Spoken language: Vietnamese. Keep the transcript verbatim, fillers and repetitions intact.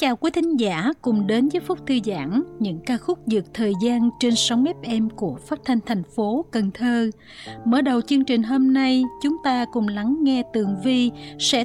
chào quý thính giả cùng đến với Phúc Thư Giãn, những ca khúc vượt thời gian trên sóng ép em của Phát thanh thành phố Cần Thơ. Mở đầu chương trình hôm nay, chúng ta cùng lắng nghe Tường Vi sẽ